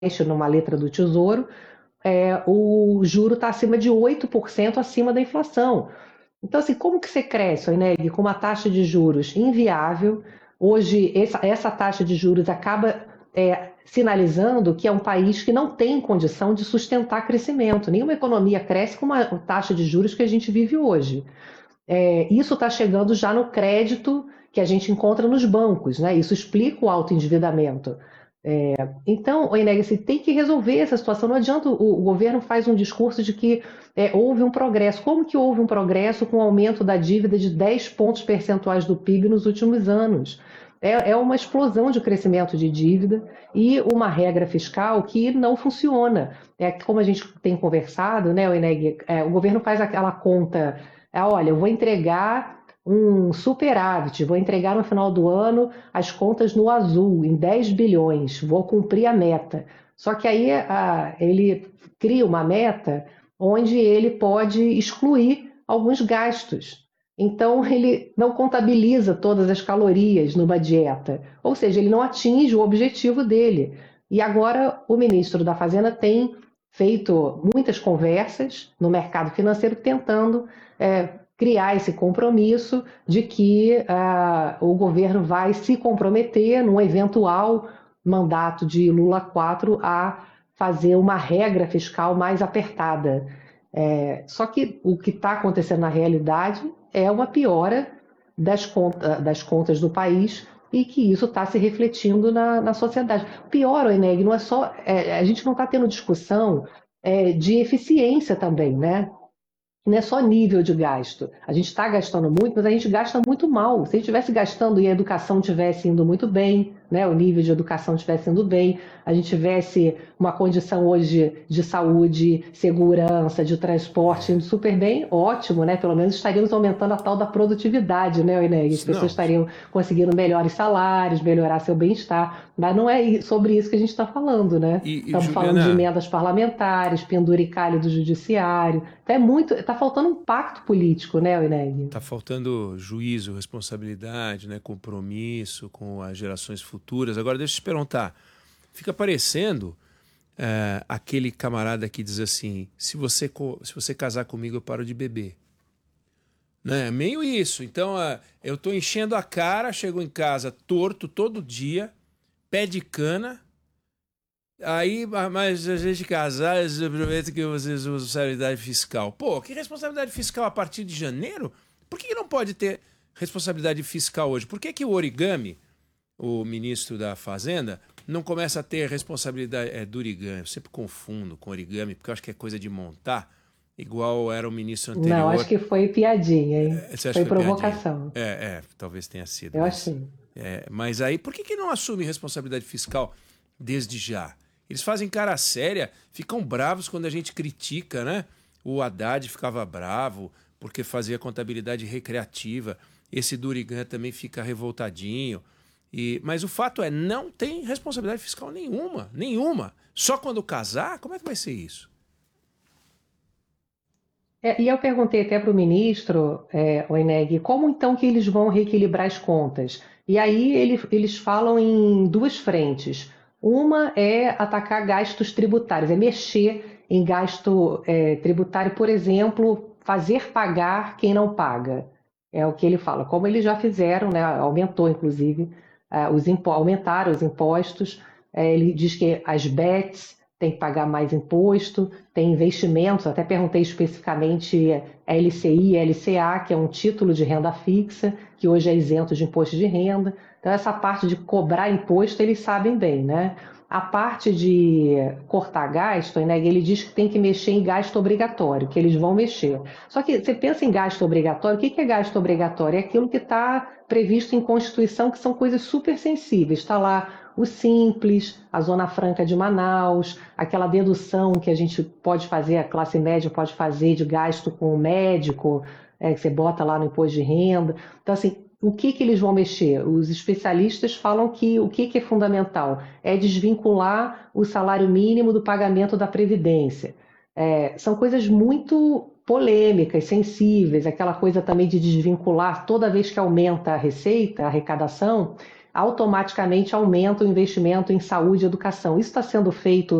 numa letra do Tesouro, o juro está acima de 8% acima da inflação. Então, assim, como que você cresce, Oineg, com uma taxa de juros inviável? Hoje, essa taxa de juros acaba sinalizando que é um país que não tem condição de sustentar crescimento. Nenhuma economia cresce com uma taxa de juros que a gente vive hoje. Isso está chegando já no crédito que a gente encontra nos bancos, né? Isso explica o alto endividamento. Então, Oineg, assim, tem que resolver essa situação. Não adianta o governo faz um discurso de que houve um progresso. Como que houve um progresso com o aumento da dívida de 10 pontos percentuais do PIB nos últimos anos? É uma explosão de crescimento de dívida e uma regra fiscal que não funciona. Como a gente tem conversado, né, Oineg, o governo faz aquela conta, olha, eu vou entregar um superávit, vou entregar no final do ano as contas no azul, em 10 bilhões, vou cumprir a meta. Só que aí ele cria uma meta onde ele pode excluir alguns gastos. Então, ele não contabiliza todas as calorias numa dieta, ou seja, ele não atinge o objetivo dele. E agora o ministro da Fazenda tem feito muitas conversas no mercado financeiro tentando criar esse compromisso de que o governo vai se comprometer num eventual mandato de Lula 4 a fazer uma regra fiscal mais apertada. Só que o que está acontecendo na realidade é uma piora das contas do país e que isso está se refletindo na sociedade. Pior, Eneg, não é só. A gente não está tendo discussão de eficiência também, né? Não é só nível de gasto. A gente está gastando muito, mas a gente gasta muito mal. Se a gente estivesse gastando e a educação estivesse indo muito bem, né, o nível de educação estivesse indo bem, a gente tivesse uma condição hoje de saúde, segurança, de transporte indo super bem, ótimo, né? Pelo menos estaríamos aumentando a tal da produtividade, né, Inês? As pessoas Não, estariam conseguindo melhores salários, melhorar seu bem-estar. Mas não é sobre isso que a gente está falando, né? Estamos falando de Juliana, emendas parlamentares, penduricalho do judiciário. Tá faltando um pacto político, né, Ineg? tá faltando juízo, responsabilidade, né, compromisso com as gerações futuras. Agora, deixa eu te perguntar, fica parecendo aquele camarada que diz assim, se você casar comigo, eu paro de beber. Né? Meio isso. Então, eu tô enchendo a cara, chego em casa torto todo dia, pé de cana. Aí, mas a gente casar, eles aproveitam que vocês usam responsabilidade fiscal. Pô, que responsabilidade fiscal a partir de janeiro? Por que não pode ter responsabilidade fiscal hoje? Por que o Origami, o ministro da Fazenda, não começa a ter responsabilidade? É do origami, eu sempre confundo com origami, porque eu acho que é coisa de montar, igual era o ministro Não, acho anterior. que foi piadinha, hein? Você acha que Foi foi piadinha? provocação. Talvez tenha sido, Eu achei. mas aí, por que não assume responsabilidade fiscal desde já? Eles fazem cara séria, ficam bravos quando a gente critica, né? O Haddad ficava bravo porque fazia contabilidade recreativa. Esse Durigan também fica revoltadinho. Mas o fato é, não tem responsabilidade fiscal nenhuma, nenhuma. Só quando casar, como é que vai ser isso? E eu perguntei até para o ministro, o Eneg, como então que eles vão reequilibrar as contas? E aí eles falam em duas frentes. Uma é atacar gastos tributários, é mexer em gasto tributário, por exemplo, fazer pagar quem não paga. É o que ele fala. Como eles já fizeram, né, aumentou inclusive, aumentaram os impostos. Ele diz que as bets têm que pagar mais imposto, tem investimentos, até perguntei especificamente LCI e LCA, que é um título de renda fixa, que hoje é isento de imposto de renda. Então, essa parte de cobrar imposto, eles sabem bem, né? A parte de cortar gasto, né, ele diz que tem que mexer em gasto obrigatório, que eles vão mexer. Só que você pensa em gasto obrigatório, o que é gasto obrigatório? É aquilo que está previsto em Constituição, que são coisas super sensíveis. Está lá o Simples, a Zona Franca de Manaus, aquela dedução que a gente pode fazer, a classe média pode fazer de gasto com o médico, que você bota lá no imposto de renda. Então, assim, o que eles vão mexer? Os especialistas falam que o que é fundamental é desvincular o salário mínimo do pagamento da Previdência. São coisas muito polêmicas, sensíveis, aquela coisa também de desvincular toda vez que aumenta a receita, a arrecadação, automaticamente aumenta o investimento em saúde e educação. Isso está sendo feito